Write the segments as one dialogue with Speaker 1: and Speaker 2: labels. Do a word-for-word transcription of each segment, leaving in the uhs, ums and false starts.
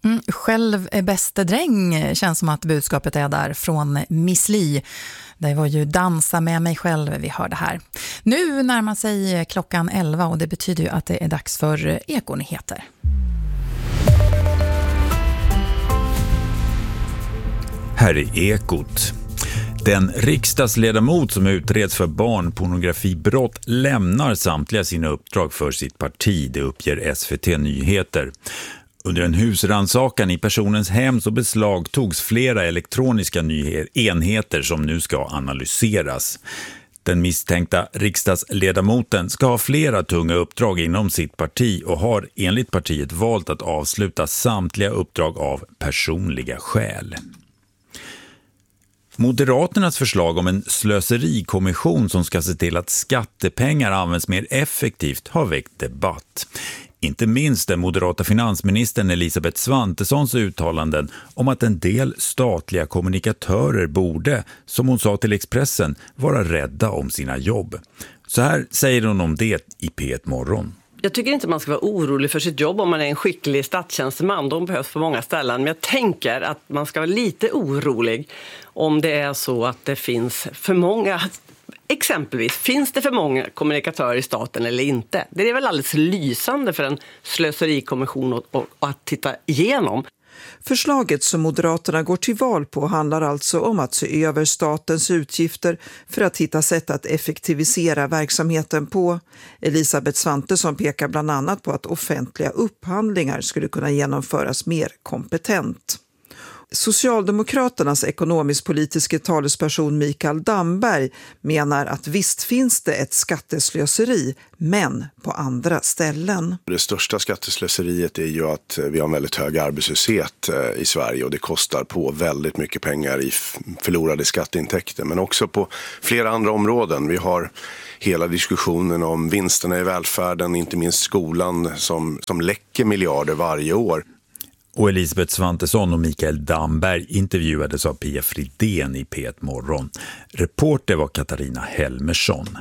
Speaker 1: Mm, själv är bäste dräng, känns som att budskapet är där från Miss Li. Det var ju dansa med mig själv vi hörde här. Nu närmar sig klockan elva och det betyder ju att det är dags för Ekonyheter.
Speaker 2: Här är Ekot. Den riksdagsledamot som utreds för barnpornografibrott lämnar samtliga sina uppdrag för sitt parti, det uppger S V T Nyheter. Under en husrannsakan i personens hem så beslagtogs flera elektroniska enheter som nu ska analyseras. Den misstänkta riksdagsledamoten ska ha flera tunga uppdrag inom sitt parti och har enligt partiet valt att avsluta samtliga uppdrag av personliga skäl. Moderaternas förslag om en slöserikommission som ska se till att skattepengar används mer effektivt har väckt debatt. Inte minst den moderata finansministern Elisabeth Svantessons uttalanden om att en del statliga kommunikatörer borde, som hon sa till Expressen, vara rädda om sina jobb. Så här säger hon om det i P ett Morgon.
Speaker 3: Jag tycker inte man ska vara orolig för sitt jobb om man är en skicklig statstjänsteman. De behövs på många ställen. Men jag tänker att man ska vara lite orolig om det är så att det finns för många... Exempelvis, finns det för många kommunikatörer i staten eller inte? Det är väl alldeles lysande för en slöserikommission att titta igenom.
Speaker 4: Förslaget som Moderaterna går till val på handlar alltså om att se över statens utgifter för att hitta sätt att effektivisera verksamheten på. Elisabeth Svantesson pekar bland annat på att offentliga upphandlingar skulle kunna genomföras mer kompetent. Socialdemokraternas ekonomisk-politiska talesperson Mikael Damberg menar att visst finns det ett skatteslöseri, men på andra ställen.
Speaker 5: Det största skatteslöseriet är ju att vi har en väldigt hög arbetslöshet i Sverige och det kostar på väldigt mycket pengar i förlorade skatteintäkter. Men också på flera andra områden. Vi har hela diskussionen om vinsterna i välfärden, inte minst skolan som, som läcker miljarder varje år.
Speaker 2: Och Elisabeth Svantesson och Mikael Damberg intervjuades av Pia Fridén i P ett Morgon. Reporter var Katarina Helmersson.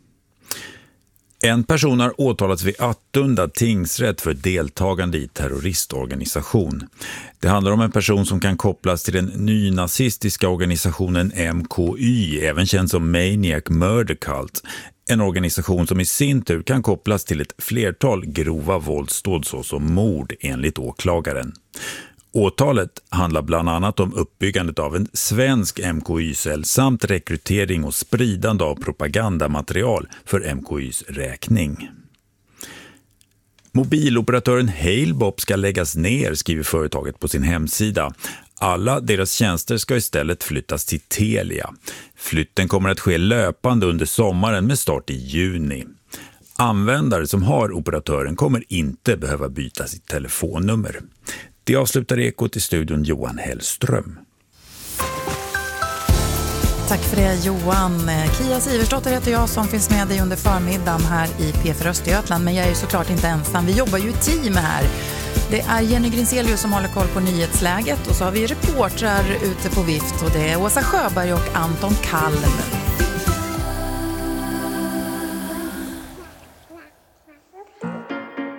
Speaker 2: En person har åtalats vid Attunda tingsrätt för deltagande i terroristorganisation. Det handlar om en person som kan kopplas till den nynazistiska organisationen M K Y, även känd som Maniac Murder Cult. En organisation som i sin tur kan kopplas till ett flertal grova våldsdåd såsom mord enligt åklagaren. Åtalet handlar bland annat om uppbyggandet av en svensk M K Y-cell samt rekrytering och spridande av propagandamaterial för M K Y:s räkning. Mobiloperatören Halebop ska läggas ner, skriver företaget på sin hemsida. Alla deras tjänster ska istället flyttas till Telia. Flytten kommer att ske löpande under sommaren med start i juni. Användare som har operatören kommer inte behöva byta sitt telefonnummer. Det avslutar Ekot i studion Johan Hellström.
Speaker 1: Tack för det Johan. Kia Siversdotter heter jag som finns med dig under förmiddagen här i P fyra Östergötland. Men jag är ju såklart inte ensam. Vi jobbar ju i team här. Det är Jenny Grinselius som håller koll på nyhetsläget och så har vi reportrar ute på vift och det är Åsa Sjöberg och Anton Kalm.